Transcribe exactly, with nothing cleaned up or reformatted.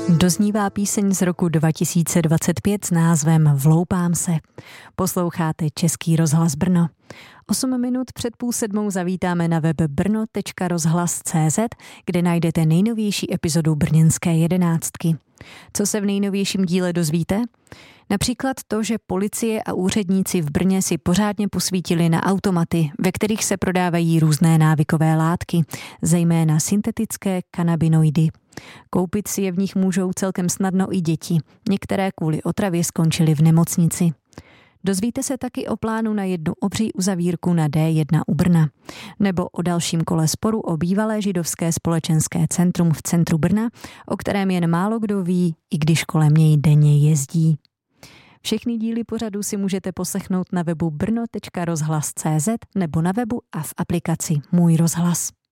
Doznívá píseň z roku dva tisíce dvacet pět s názvem Vloupám se. Posloucháte Český rozhlas Brno. Osm minut před půl sedmou zavítáme na web brno tečka rozhlas tečka cé zet, kde najdete nejnovější epizodu Brněnské jedenáctky. Co se v nejnovějším díle dozvíte? Například to, že policie a úředníci v Brně si pořádně posvítili na automaty, ve kterých se prodávají různé návykové látky, zejména syntetické kanabinoidy. Koupit si je v nich můžou celkem snadno i děti. Některé kvůli otravě skončily v nemocnici. Dozvíte se taky o plánu na jednu obří uzavírku na dé jedna u Brna. Nebo o dalším kole sporu o bývalé židovské společenské centrum v centru Brna, o kterém jen málo kdo ví, i když kolem něj denně jezdí. Všechny díly pořadu si můžete poslechnout na webu brno tečka rozhlas tečka cé zet nebo na webu a v aplikaci Můj rozhlas.